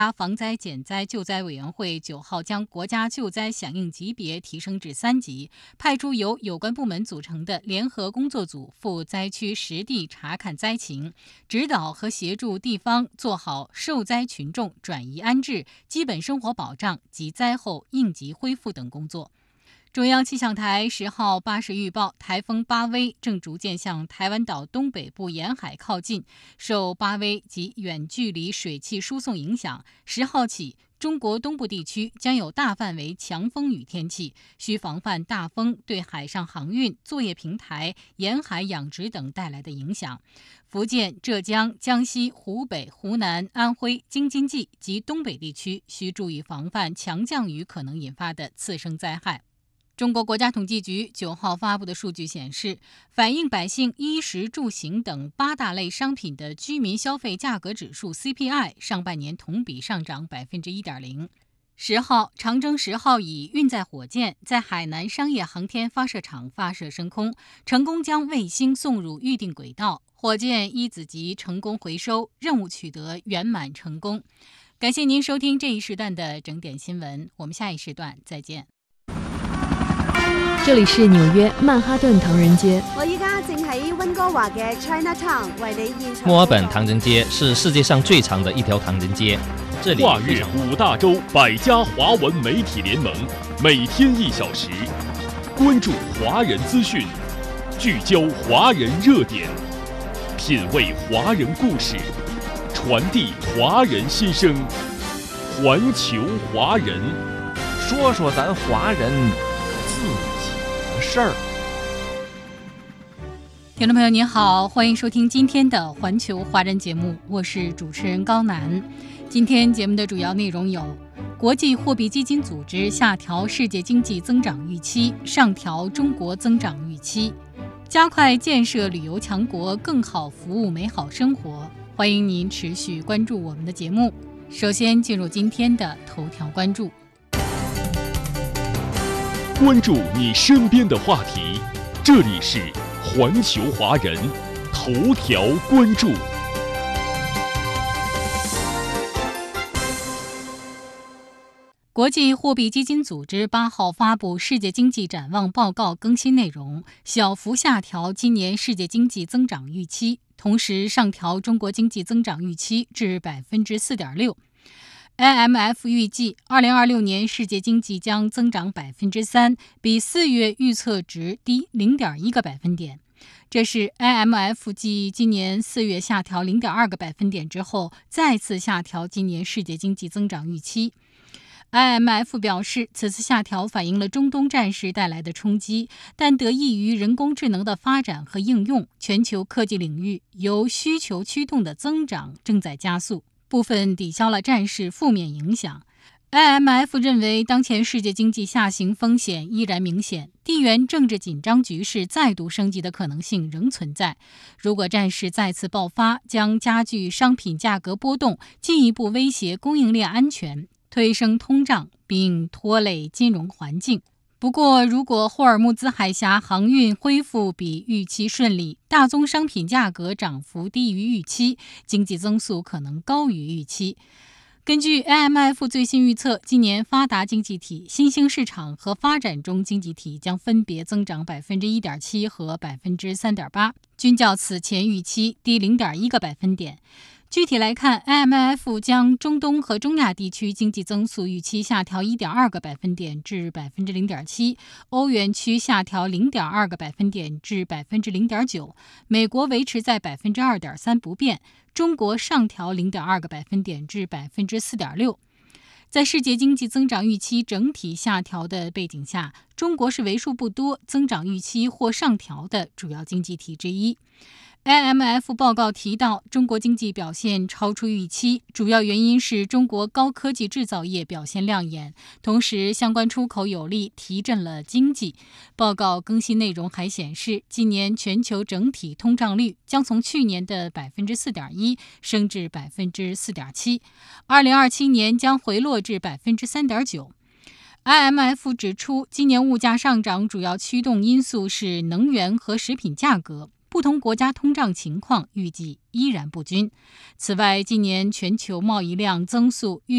防灾减灾救灾委员会9号将国家救灾响应级别提升至3级，派出由有关部门组成的联合工作组赴灾区实地查看灾情，指导和协助地方做好受灾群众转移安置、基本生活保障及灾后应急恢复等工作。中央气象台10号8时预报，台风巴威正逐渐向台湾岛东北部沿海靠近，受巴威及远距离水汽输送影响，10号起中国东部地区将有大范围强风雨天气，需防范大风对海上航运、作业平台、沿海养殖等带来的影响。福建、浙江、江西、湖北、湖南、安徽、京津冀及东北地区需注意防范强降雨可能引发的次生灾害。中国国家统计局9号发布的数据显示，反映百姓衣食住行等8大类商品的居民消费价格指数 CPI 上半年同比上涨 1.0%。10号，长征10号乙运载火箭在海南商业航天发射场发射升空，成功将卫星送入预定轨道，火箭一子级成功回收，任务取得圆满成功。感谢您收听这一时段的整点新闻，我们下一时段再见。 这里是纽约曼哈顿唐人街。 我依家正喺温哥華嘅 Chinatown 為你現場。 墨爾本唐人街是世界上最长的一条唐人街，这里跨越5大洲100家华文媒体联盟，每天1小时，关注华人资讯，聚焦华人热点，品味华人故事，传递华人心声，环球华人， 说说咱华人自己的事儿。 听众朋友您好，欢迎收听今天的环球华人节目，我是主持人高楠。今天节目的主要内容有：国际货币基金组织下调世界经济增长预期，上调中国增长预期；加快建设旅游强国，更好服务美好生活。欢迎您持续关注我们的节目。首先进入今天的头条关注。 关注你身边的话题，这里是环球华人头条关注。 国际货币基金组织8号发布世界经济展望报告更新内容，小幅下调今年世界经济增长预期，同时上调中国经济增长预期至 4.6%。IMF 预计2026年世界经济将增长 3%， 比4月预测值低 0.1个百分点。这是 IMF 继今年4月下调 0.2个百分点之后，再次下调今年世界经济增长预期。IMF 表示，此次下调反映了中东战事带来的冲击，但得益于人工智能的发展和应用，全球科技领域由需求驱动的增长正在加速，部分抵消了战事负面影响。IMF 认为，当前世界经济下行风险依然明显，地缘政治紧张局势再度升级的可能性仍存在。如果战事再次爆发，将加剧商品价格波动，进一步威胁供应链安全，推升通胀，并拖累金融环境。不过，如果霍尔木兹海峡航运恢复比预期顺利，大宗商品价格涨幅低于预期，经济增速可能高于预期。根据 IMF 最新预测，今年发达经济体、新兴市场和发展中经济体将分别增长 1.7% 和 3.8%， 均较此前预期低 0.1个百分点。具体来看， IMF 将中东和中亚地区经济增速预期下调 1.2个百分点至 0.7%， 欧元区下调 0.2个百分点至 0.9%， 美国维持在 2.3% 不变，中国上调 0.2个百分点至 4.6%。在世界经济增长预期整体下调的背景下，中国是为数不多增长预期或上调的主要经济体之一。IMF 报告提到，中国经济表现超出预期，主要原因是中国高科技制造业表现亮眼，同时相关出口有力提振了经济。报告更新内容还显示，今年全球整体通胀率将从去年的 4.1% 升至 4.7%，2027年将回落至 3.9%。IMF 指出，今年物价上涨主要驱动因素是能源和食品价格，不同国家通胀情况预计依然不均。此外，今年全球贸易量增速预